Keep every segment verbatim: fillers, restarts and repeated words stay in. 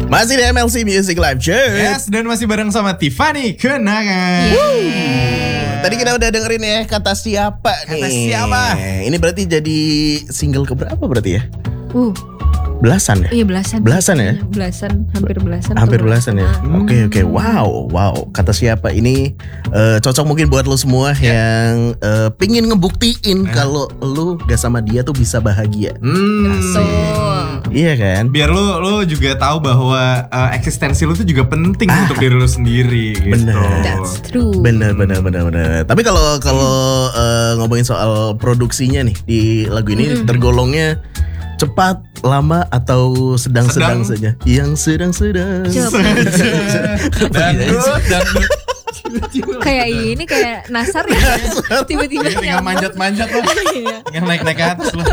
Masih di M L C Music Live Chat. Yes, dan masih bareng sama Tiffany Kenangan. Tadi kita udah dengerin ya Kata Siapa nih. Kata Siapa. Ini berarti jadi single keberapa berarti ya? Uh, Belasan ya? iya belasan. Belasan ya? Belasan, hampir belasan. Hampir tuh. belasan ya. Hmm. Oke oke. Wow, wow. Kata Siapa ini eh, cocok mungkin buat lo semua yang eh, pingin ngebuktiin kalau lo gak sama dia tuh bisa bahagia. Hmm. Betul. Iya kan? Biar lu lu juga tahu bahwa uh, eksistensi lu tuh juga penting untuk diri lu sendiri gitu. Bener. That's true. Bener bener bener bener. Tapi kalau kalau eh, ngomongin soal produksinya nih di lagu ini tergolongnya cepat, lama atau sedang-sedang Sedang. saja? Yang sedang-sedang. Dangdut, dangdut. Kayak ini kayak Nasar ya. Tiba-tiba Tinggal nyambung. manjat-manjat lu. Iya. Tinggal naik-naik ke atas lu.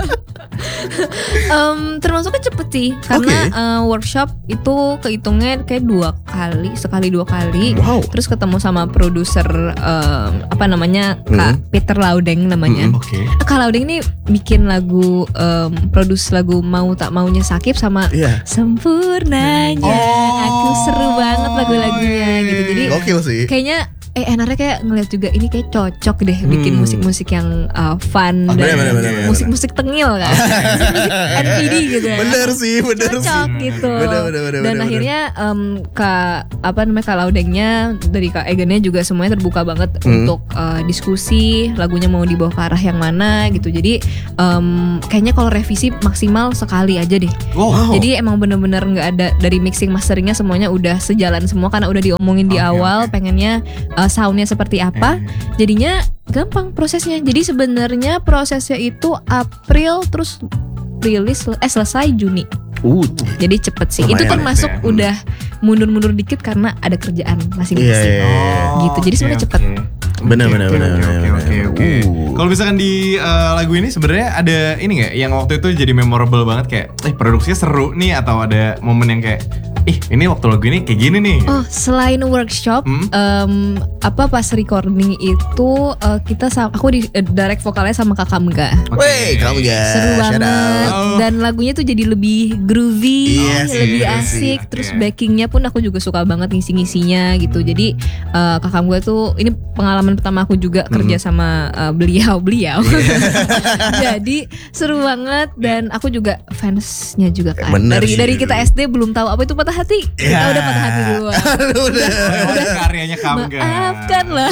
Em, termasuknya cepet sih karena Oke. eh, workshop itu kehitungnya kayak dua kali sekali dua kali. Wow. Terus ketemu sama produser em, apa namanya Kak Peter Laudeng namanya. Oke. Kak Laudeng ini bikin lagu em, produce lagu Mau Tak Maunya Sakib sama Iya. Sempurnanya. Oh. Aku seru banget lagu-lagunya gitu. Jadi Gokil sih. kayaknya eh enaknya kayak ngeliat juga ini kayak cocok deh bikin Hmm. musik-musik yang uh, fun Oh, dan bener, bener, bener, musik-musik tengil kan. Musik-musik N P D gitu ya. Bener sih, bener sih. Cocok gitu. Bener, bener, bener, Dan bener, akhirnya em, Kak apa namanya Kak Laudengnya dari Kak Egennya juga semuanya terbuka banget Hmm. untuk uh, diskusi lagunya mau dibawa ke arah yang mana gitu. Jadi em, kayaknya kalau revisi maksimal sekali aja deh. Wow. Jadi emang bener-bener nggak ada dari mixing masteringnya semuanya udah sejalan semua karena udah diomongin di Oke, awal oke. pengennya uh, soundnya seperti apa. Jadinya gampang prosesnya. Jadi sebenarnya prosesnya itu April terus rilis eh selesai Juni. Uh. Jadi cepet sih. Lumayan Itu termasuk ya. udah mundur-mundur dikit karena ada kerjaan masing-masing. Iya, iya, iya. Gitu. Jadi sebenarnya cepet. Bener, bener, bener, Oke, bener, oke, oke, bener. oke. Uh. Kalau misalkan di uh, lagu ini sebenarnya ada ini nggak yang waktu itu jadi memorable banget kayak, eh produksinya seru nih atau ada momen yang kayak, ih ini waktu lagu ini kayak gini nih. Oh, selain workshop, Hmm? em, apa pas recording itu eh, kita sama, aku di eh, direct vokalnya sama Kakak Mega. Oke. Wey, kamu ya. Seru shout banget out. dan lagunya tuh jadi lebih groovy, Iya sih, lebih iya asik. sih. Terus Iya. backingnya pun aku juga suka banget ngisi-ngisinya gitu. Jadi eh, kakak gue tuh ini pengalaman pertama aku juga kerja sama eh, beliau beliau. Jadi seru banget dan aku juga fansnya juga kan. Bener dari sih. dari kita S D belum tahu apa itu patah hati. Kita Ya. udah patah hati duluan. Udah. Udah karyanya Kamga. Maafkan lah.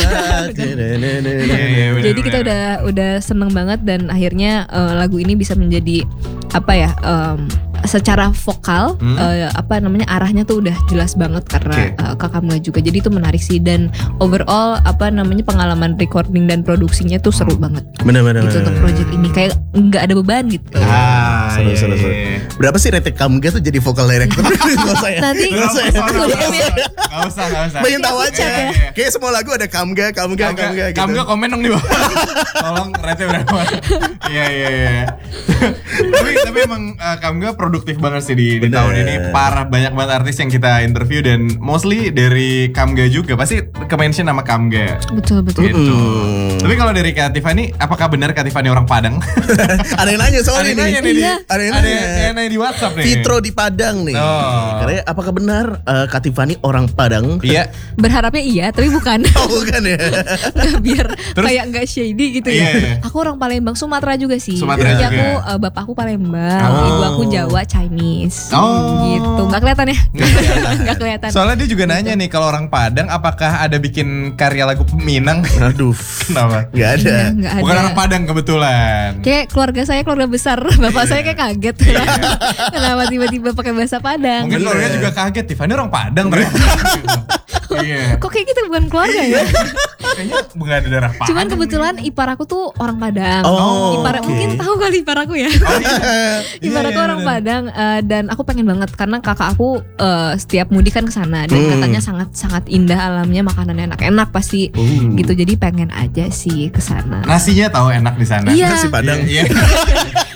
Jadi kita udah udah seneng banget dan akhirnya eh, lagu ini bisa menjadi apa ya em, secara vokal Hmm. eh, apa namanya arahnya tuh udah jelas banget karena Oke. eh, kakak Mega juga jadi itu menarik sih dan overall apa namanya pengalaman recording dan produksinya tuh seru banget Bener, bener, gitu bener. untuk project ini kayak nggak ada beban gitu. Ah, Seru, iya, seru, iya, seru. iya. Berapa sih rated Kamga tuh jadi vocal director? Gak usah ya. Nanti Nggak usah, Gak usah. aku D M ya. nggak usah, nggak usah. Pengen tahu aja. Iya, iya, iya. Kayak semua lagu ada Kamga, Kamga, Kamga, Kamga gitu. Kamga komen dong di bawah. Tolong rate berapa? Iya iya iya. Tapi tapi emang uh, Kamga produktif banget sih di, di Bener. tahun ini. Parah banyak banget artis yang kita interview dan mostly dari Kamga juga. Pasti ke-mention nama Kamga. Betul betul. Gitu. Mm. Tapi kalau dari Kak Tiffany, apakah benar Kak Tiffany orang Padang? Ada yang nanya soal Ada yang ini. nanya nih di, Iya. Ada yang ada nanya. yang nanya di WhatsApp nih. Fitro di Padang nih. Oh. Karena apakah benar uh, Kak Tiffany orang Padang? Iya. Berharapnya iya tapi bukan. Oh bukan ya. Nggak, biar Terus? kayak nggak shady gitu ya. Iya, iya. Aku orang Palembang, Sumatera juga sih. Sumatera Jadi juga. aku eh, bapak aku Palembang, Oh. ibu aku Jawa, Chinese. Oh. Gitu. Nggak kelihatan ya? Nggak kelihatan. Nggak kelihatan. Soalnya dia juga nanya nih kalau orang Padang apakah ada bikin karya lagu Minang? Aduh. Kenapa? Gak ada. Nggak, nggak ada. Bukan orang Padang kebetulan. Kayak keluarga saya keluarga besar, bapak saya kayak kaget. Kenapa tiba-tiba pakai bahasa Padang? Mungkin Bener. keluarga juga kaget, Tiffany orang Padang ternyata. Iya. Kok kayak gitu bukan keluarga ya? Kayaknya bukan ada darah Padang. Cuman kebetulan ipar aku tuh orang Padang. Oh, ipar oke. mungkin tahu kali ipar aku ya. Oh, iya. Ipar Iya, aku iya, orang bener. Padang eh, dan aku pengen banget karena kakak aku eh, setiap mudik kan ke sana dan Hmm. katanya sangat sangat indah alamnya, makanannya enak-enak pasti Uh. gitu. Jadi pengen aja sih ke sana. Nasinya tahu enak di sana. Iya. Nasi Padang. Iya.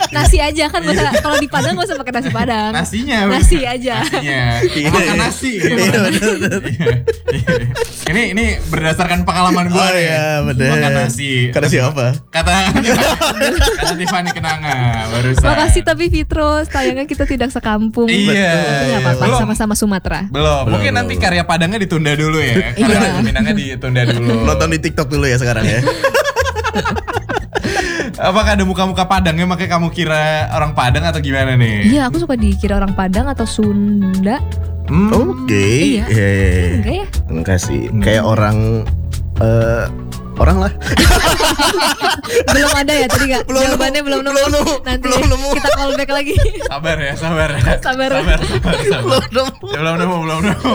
Nasi aja kan gak usah, kalau di Padang gak usah pakai nasi Padang. Nasinya. Nasi aja. Nasinya. Iya, Makan iya. nasi. Iya, bener, bener. Iya, iya. Ini ini berdasarkan pengalaman gue Oh nih. iya bener. Makan nasi. Karena siapa? Kata kata Tiffany Kenanga barusan. Makasih tapi Fitros, sayangnya kita tidak sekampung. Iya. Tapi gak apa-apa, Belum. sama-sama Sumatera. Belum, Belum, mungkin belum, nanti belum. karya Padangnya ditunda dulu ya. Karya Iya. lagu Minangnya ditunda dulu. Nonton di TikTok dulu ya sekarang ya. Apakah ada muka-muka Padangnya makanya kamu kira orang Padang atau gimana nih? Iya, aku suka dikira orang Padang atau Sunda. Hmm. Oke. Iya. Iya. Enggak ya? Enggak sih. Kayak orang eh orang lah. Belum ada ya tadi gak? Belum Jawabannya nemu, belum nemu. belum nemu, Nanti belum nemu. kita call back lagi. Sabar ya, sabar ya. Sabar. sabar, sabar, sabar. Belum nemu. Ya, belum nemu, belum nemu.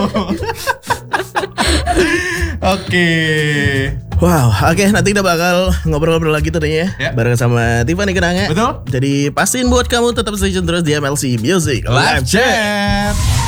Oke. Wow, oke nanti kita bakal ngobrol-ngobrol lagi tuh nih ya, Ya. bareng sama Tiffany Kenanga. Betul. Jadi pastiin buat kamu tetap stay tune terus di M L C Music Live chat.